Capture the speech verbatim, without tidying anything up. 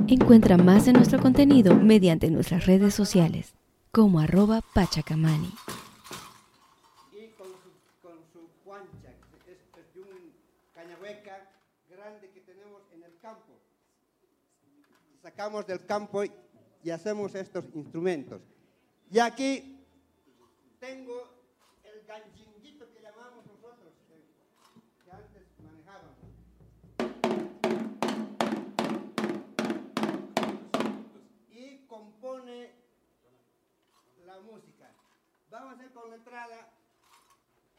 Encuentra más de nuestro contenido mediante nuestras redes sociales, como arroba Pachacamani. Y con su, con su guancha, es, es de un cañahueca grande que tenemos en el campo. Sacamos del campo y hacemos estos instrumentos. Y aquí tengo el ganchinguito que llamamos nosotros, que, que antes manejábamos. Y compone la música. Vamos a hacer con la entrada